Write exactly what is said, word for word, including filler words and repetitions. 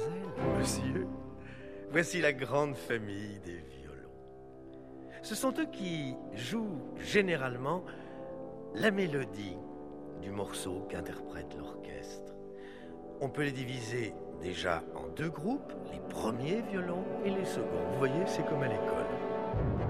mademoiselle, monsieur, voici la grande famille des violons. Ce sont eux qui jouent généralement la mélodie du morceau qu'interprète l'orchestre. On peut les diviser déjà en deux groupes, les premiers violons et les seconds. Vous voyez, c'est comme à l'école.